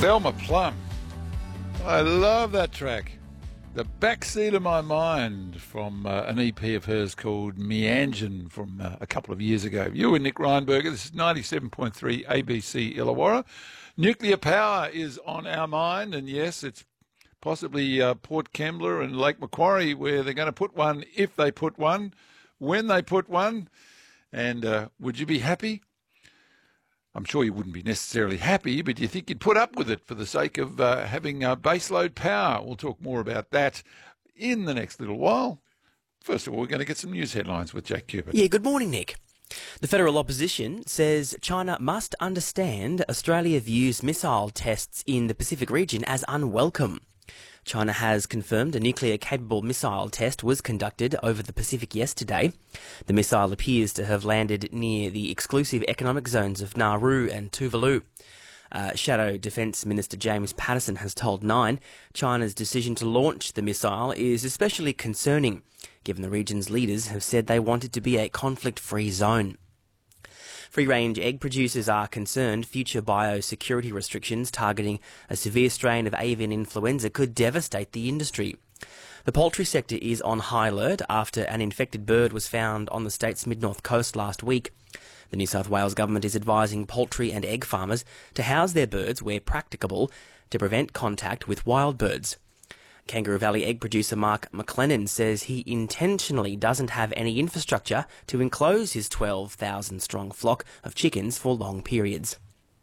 Velma Plum. I love that track. The Backseat of My Mind from an EP of hers called Meanjin from a couple of years ago. You and Nick Reinberger. This is 97.3 ABC Illawarra. Nuclear power is on our mind, and yes, it's possibly Port Kembla and Lake Macquarie where they're going to put one, if they put one, when they put one. And would you be happy? I'm sure you wouldn't be necessarily happy, but you think you'd put up with it for the sake of having baseload power. We'll talk more about that in the next little while. First of all, we're going to get some news headlines with Jack Cupid. Yeah, good morning, Nick. The federal opposition says China must understand Australia views missile tests in the Pacific region as unwelcome. China has confirmed a nuclear-capable missile test was conducted over the Pacific yesterday. The missile appears to have landed near the exclusive economic zones of Nauru and Tuvalu. Shadow Defence Minister James Patterson has told Nine China's decision to launch the missile is especially concerning, given the region's leaders have said they want it to be a conflict-free zone. Free-range egg producers are concerned future biosecurity restrictions targeting a severe strain of avian influenza could devastate the industry. The poultry sector is on high alert after an infected bird was found on the state's mid-north coast last week. The New South Wales government is advising poultry and egg farmers to house their birds where practicable to prevent contact with wild birds. Kangaroo Valley egg producer Mark McLennan says he intentionally doesn't have any infrastructure to enclose his 12,000-strong flock of chickens for long periods.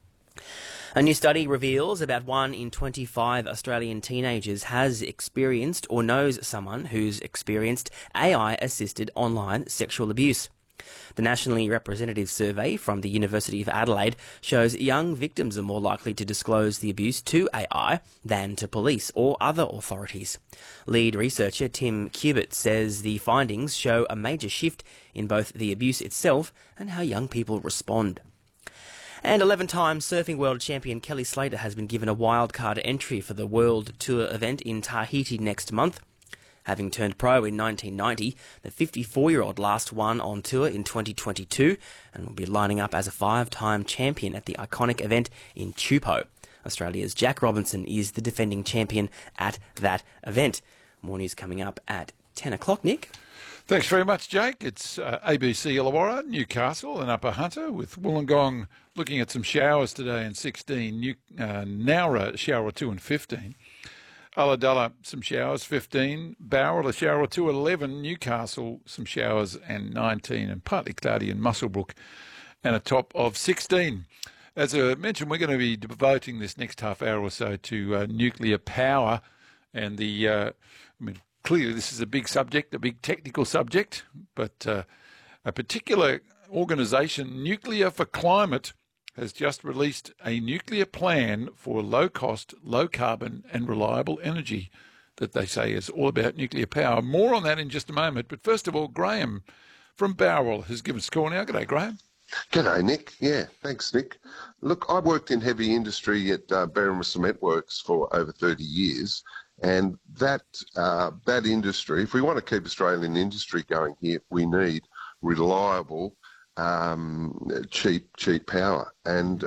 A new study reveals about 1 in 25 Australian teenagers has experienced or knows someone who's experienced AI-assisted online sexual abuse. The nationally representative survey from the University of Adelaide shows young victims are more likely to disclose the abuse to AI than to police or other authorities. Lead researcher Tim Cubitt says the findings show a major shift in both the abuse itself and how young people respond. And 11-time surfing world champion Kelly Slater has been given a wildcard entry for the World Tour event in Tahiti next month. Having turned pro in 1990, the 54-year-old last won on tour in 2022 and will be lining up as a 5-time champion at the iconic event in Tupou. Australia's Jack Robinson is the defending champion at that event. More news coming up at 10 o'clock, Nick. Thanks very much, Jake. It's ABC Illawarra, Newcastle and Upper Hunter, with Wollongong looking at some showers today in 16, Nowra shower or 2 and 15. Ulladulla, some showers, 15. Bowral, a shower or 2, 11. Newcastle, some showers and 19. And partly cloudy in Muswellbrook and a top of 16. As I mentioned, we're going to be devoting this next half hour or so to nuclear power. And clearly this is a big subject, a big technical subject. But a particular organisation, Nuclear for Climate, has just released a nuclear plan for low-cost, low-carbon and reliable energy that they say is all about nuclear power. More on that in just a moment. But first of all, Graham from Bowral has given us a call now. G'day, Graham. G'day, Nick. Yeah, thanks, Nick. Look, I worked in heavy industry at Berrima Cement Works for over 30 years, and that industry, if we want to keep Australian industry going here, we need reliable, cheap power. And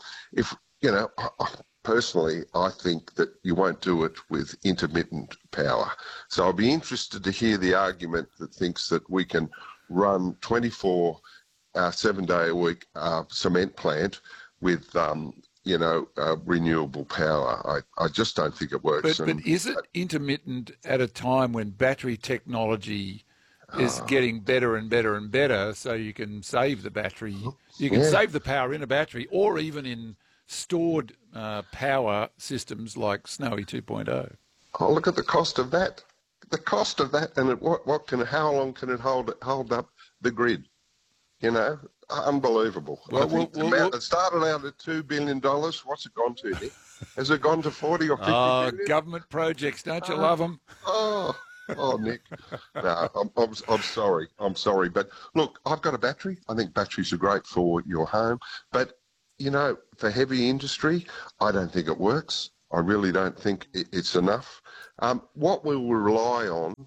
personally, I think that you won't do it with intermittent power. So I'll be interested to hear the argument that thinks that we can run 24 7-day-a-week cement plant with renewable power. I just don't think it works. But is it intermittent at a time when battery technology is getting better and better and better, so you can save the battery, you can save the power in a battery, or even in stored power systems like Snowy 2.0? Oh, look at the cost of that. The cost of that, and how long can it hold up the grid? Unbelievable. It started out at $2 billion. What's it gone to, Nick? Has it gone to 40 or 50 billion? Government projects, don't you love them? Oh, Nick. No, I'm sorry. I'm sorry. But look, I've got a battery. I think batteries are great for your home. But, for heavy industry, I don't think it works. I really don't think it's enough. What we will rely on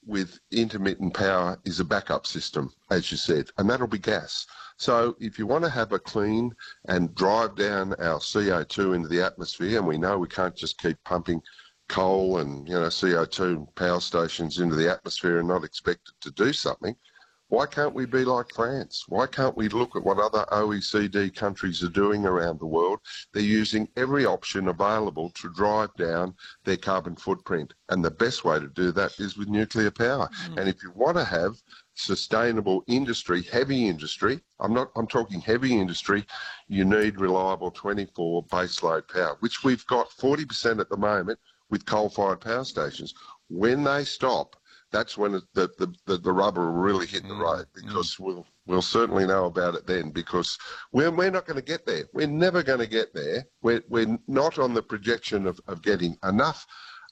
with intermittent power is a backup system, as you said, and that'll be gas. So if you want to have a clean and drive down our CO2 into the atmosphere, and we know we can't just keep pumping coal and CO2 power stations into the atmosphere and not expect it to do something, why can't we be like France? Why can't we look at what other OECD countries are doing around the world? They're using every option available to drive down their carbon footprint. And the best way to do that is with nuclear power. And if you want to have sustainable industry, heavy industry, I'm talking heavy industry, you need reliable 24 baseload power, which we've got 40% at the moment with coal-fired power stations. When they stop, that's when the rubber will really hit the road, because we'll certainly know about it then, because we're not going to get there. We're never going to get there. We're not on the projection of getting enough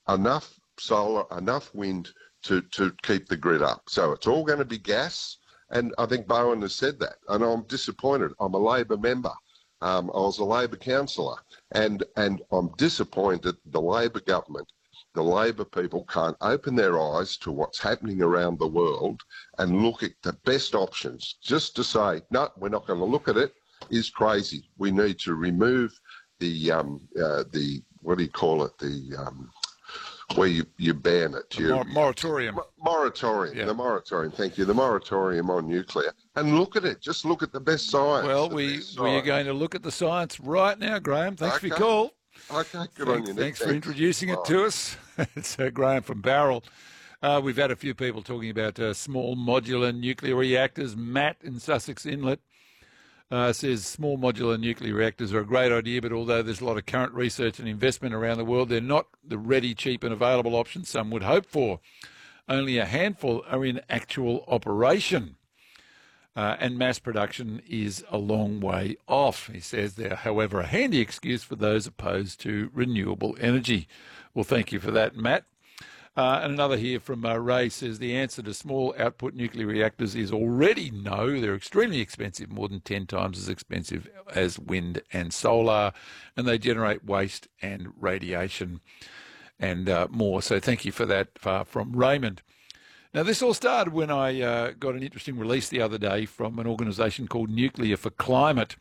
solar, enough wind to keep the grid up. So it's all going to be gas, and I think Bowen has said that. And I'm disappointed. I'm a Labor member. I was a Labor councillor, and I'm disappointed the Labor government, the Labor people can't open their eyes to what's happening around the world and look at the best options. Just to say, no, we're not going to look at it is crazy. We need to remove the what do you call it? Where you ban it. Moratorium. Moratorium. Yeah. The moratorium. Thank you. The moratorium on nuclear. And look at it. Just look at the best science. Well, we are going to look at the science right now, Graham. Thanks for your call. Okay, good on you, Nick. Thanks for introducing it to us. It's Graham from Barrel. We've had a few people talking about small modular nuclear reactors. Matt in Sussex Inlet says small modular nuclear reactors are a great idea, but although there's a lot of current research and investment around the world, they're not the ready, cheap and available options some would hope for. Only a handful are in actual operation. And mass production is a long way off. He says they're, however, a handy excuse for those opposed to renewable energy. Well, thank you for that, Matt. And another here from Ray says the answer to small output nuclear reactors is already no. They're extremely expensive, more than 10 times as expensive as wind and solar, and they generate waste and radiation and more. So thank you for that from Raymond. Now, this all started when I got an interesting release the other day from an organisation called Nuclear for Climate.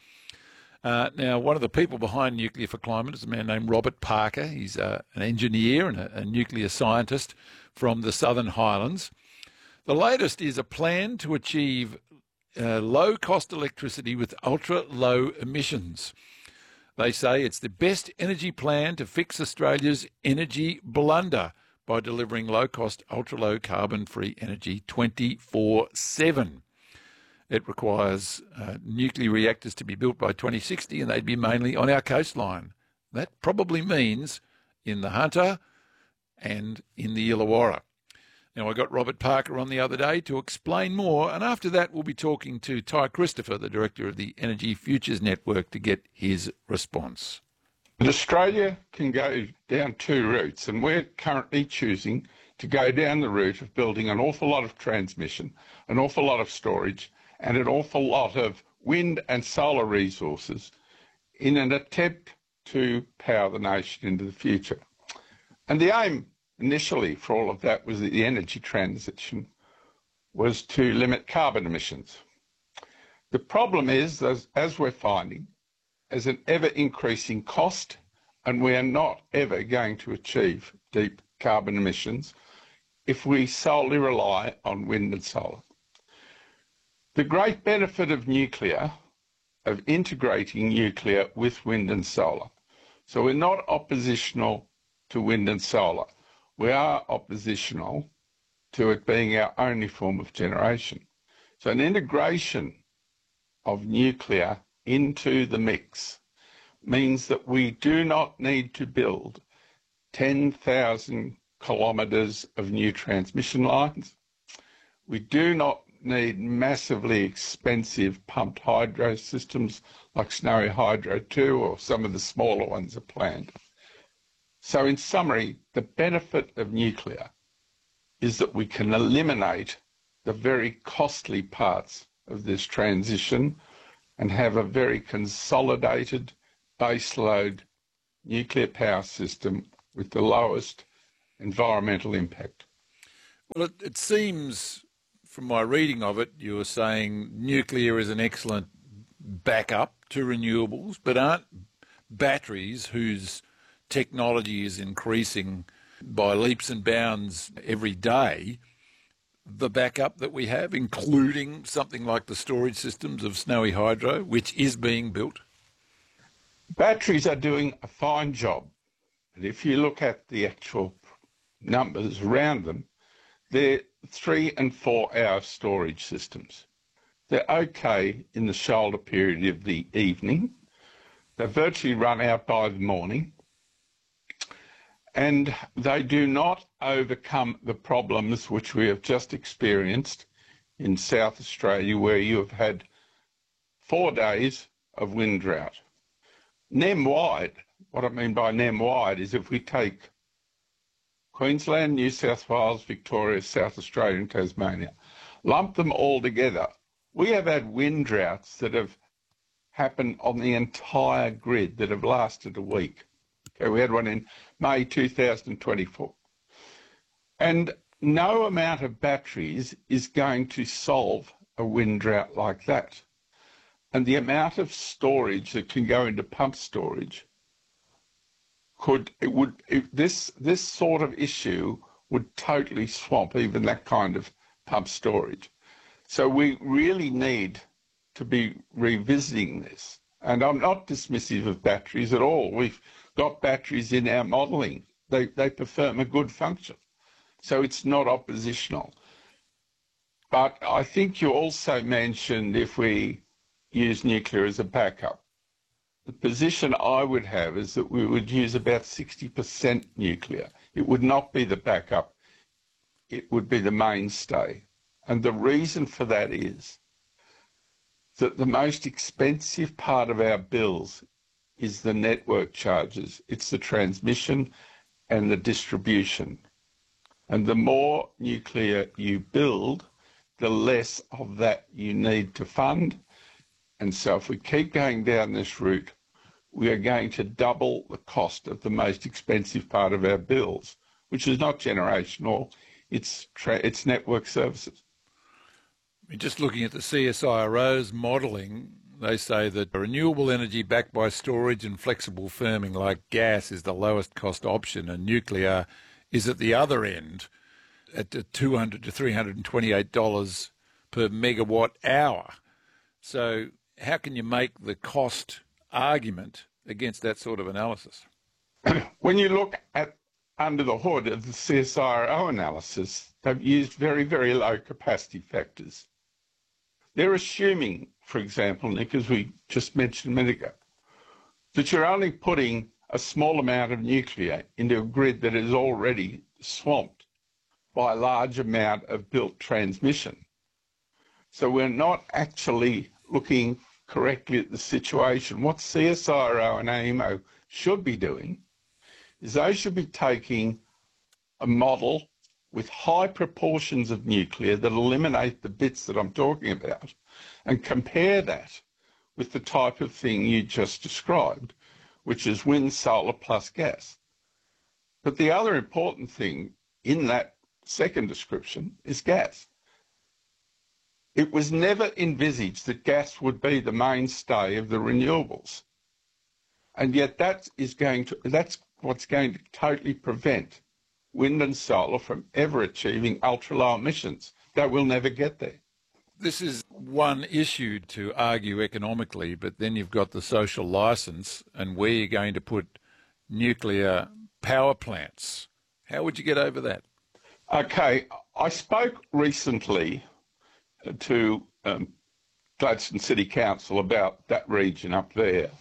Now, one of the people behind Nuclear for Climate is a man named Robert Parker. He's an engineer and a nuclear scientist from the Southern Highlands. The latest is a plan to achieve low-cost electricity with ultra-low emissions. They say it's the best energy plan to fix Australia's energy blunder by delivering low-cost, ultra-low carbon-free energy 24/7. It requires nuclear reactors to be built by 2060, and they'd be mainly on our coastline. That probably means in the Hunter and in the Illawarra. Now, I got Robert Parker on the other day to explain more, and after that we'll be talking to Ty Christopher, the director of the Energy Futures Network, to get his response. But Australia can go down two routes, and we're currently choosing to go down the route of building an awful lot of transmission, an awful lot of storage, and an awful lot of wind and solar resources in an attempt to power the nation into the future. And the aim initially for all of that was that the energy transition was to limit carbon emissions. The problem is, as we're finding, as an ever-increasing cost, and we are not ever going to achieve deep carbon emissions if we solely rely on wind and solar. The great benefit of nuclear, of integrating nuclear with wind and solar. So we're not oppositional to wind and solar. We are oppositional to it being our only form of generation. So an integration of nuclear into the mix means that we do not need to build 10,000 kilometres of new transmission lines. We do not need massively expensive pumped hydro systems like Snowy Hydro 2 or some of the smaller ones are planned. So in summary, the benefit of nuclear is that we can eliminate the very costly parts of this transition and have a very consolidated baseload nuclear power system with the lowest environmental impact. Well, it seems from my reading of it, you were saying nuclear is an excellent backup to renewables, but aren't batteries, whose technology is increasing by leaps and bounds every day, the backup that we have, including something like the storage systems of Snowy Hydro, which is being built? Batteries are doing a fine job. And if you look at the actual numbers around them, they're 3 and 4 hour storage systems. They're okay in the shoulder period of the evening. They virtually run out by the morning. And they do not overcome the problems which we have just experienced in South Australia, where you have had 4 days of wind drought. NEM-wide, what I mean by NEM-wide is if we take Queensland, New South Wales, Victoria, South Australia and Tasmania, lump them all together, we have had wind droughts that have happened on the entire grid that have lasted a week. Okay, we had one in May 2024. And no amount of batteries is going to solve a wind drought like that. And the amount of storage that can go into pump storage this sort of issue would totally swamp even that kind of pump storage. So we really need to be revisiting this. And I'm not dismissive of batteries at all. We've got batteries in our modelling. They perform a good function. So it's not oppositional. But I think you also mentioned if we use nuclear as a backup. The position I would have is that we would use about 60% nuclear. It would not be the backup. It would be the mainstay. And the reason for that is that the most expensive part of our bills is the network charges. It's the transmission and the distribution. And the more nuclear you build, the less of that you need to fund. And so if we keep going down this route, we are going to double the cost of the most expensive part of our bills, which is not generational, it's network services. Just looking at the CSIRO's modelling, they say that renewable energy backed by storage and flexible firming like gas is the lowest cost option, and nuclear is at the other end at $200 to $328 per megawatt hour. So how can you make the cost argument against that sort of analysis? When you look at under the hood of the CSIRO analysis, they've used very, very low capacity factors. They're assuming, for example, Nick, as we just mentioned a minute ago, that you're only putting a small amount of nuclear into a grid that is already swamped by a large amount of built transmission. So we're not actually looking correctly at the situation. What CSIRO and AEMO should be doing is they should be taking a model with high proportions of nuclear that eliminate the bits that I'm talking about and compare that with the type of thing you just described, which is wind, solar plus gas. But the other important thing in that second description is gas. It was never envisaged that gas would be the mainstay of the renewables. And yet that's what's going to totally prevent wind and solar from ever achieving ultra-low emissions. They will never get there. This is one issue to argue economically, but then you've got the social licence and where you're going to put nuclear power plants. How would you get over that? Okay, I spoke recently to Gladstone City Council about that region up there.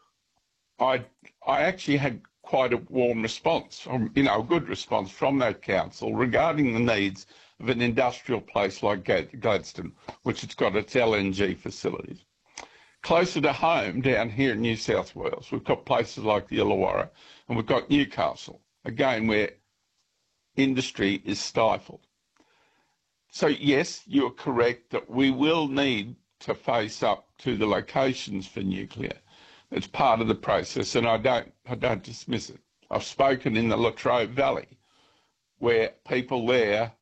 I actually had quite a warm response, a good response from that council regarding the needs of an industrial place like Gladstone, which has got its LNG facilities. Closer to home, down here in New South Wales, we've got places like the Illawarra and we've got Newcastle, again, where industry is stifled. So yes, you're correct that we will need to face up to the locations for nuclear. It's part of the process, and I don't dismiss it. I've spoken in the Latrobe Valley, where people there